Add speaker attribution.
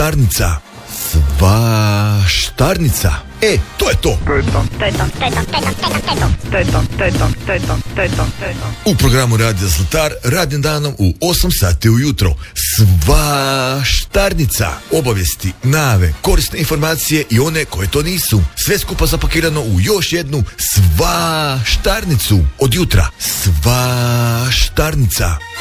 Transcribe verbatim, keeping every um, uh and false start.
Speaker 1: Svaštarnica. Svaštarnica. E, to je to.
Speaker 2: To je to. To je to. To je to. To je to. To je to. To je to. To je to. To je to. To je to.
Speaker 1: U programu Radija Zlatar radnim danom u osam sati ujutro. Svaštarnica. Obavijesti, najave, korisne informacije i one koje to nisu. Sve skupa zapakirano u još jednu svaštarnicu od jutra. Svaštarnica.